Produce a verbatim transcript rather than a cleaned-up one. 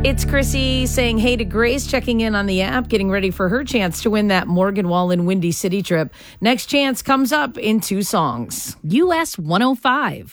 It's Chrissy saying hey to Grace, checking in on the app, getting ready for her chance to win that Morgan Wallen Windy City trip. Next chance comes up in two songs. U S one oh five.